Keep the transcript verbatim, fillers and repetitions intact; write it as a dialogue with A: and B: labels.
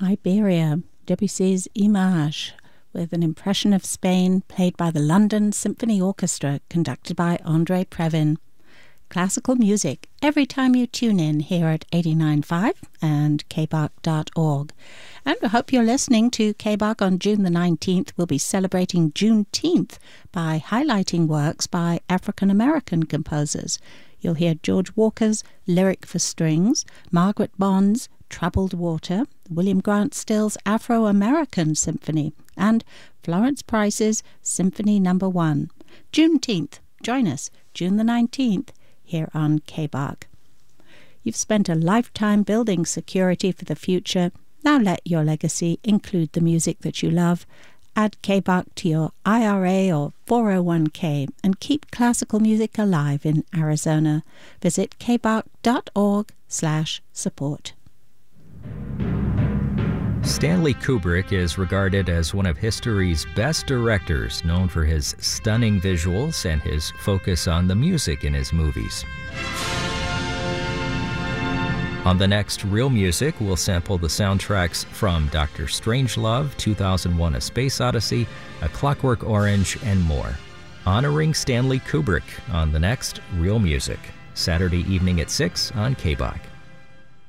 A: Iberia, Debussy's Image, with an impression of Spain played by the London Symphony Orchestra, conducted by Andre Previn. Classical music every time you tune in here at eighty-nine point five and k b a r k dot org. And we hope you're listening to K B A R K on June the nineteenth. We'll be celebrating Juneteenth by highlighting works by African-American composers. You'll hear George Walker's Lyric for Strings, Margaret Bond's Troubled Water, William Grant Still's Afro-American Symphony, and Florence Price's Symphony Number One. Juneteenth. Join us June the nineteenth here on K B A R K. You've spent a lifetime building security for the future. Now let your legacy include the music that you love. Add K B A R K to your I R A or four oh one k and keep classical music alive in Arizona. Visit k b a r k dot org slash support.
B: Stanley Kubrick is regarded as one of history's best directors, known for his stunning visuals and his focus on the music in his movies. On the next Real Music, we'll sample the soundtracks from Doctor Strangelove, two thousand one: A Space Odyssey, A Clockwork Orange, and more. Honoring Stanley Kubrick on the next Real Music, Saturday evening at six on K B A R K.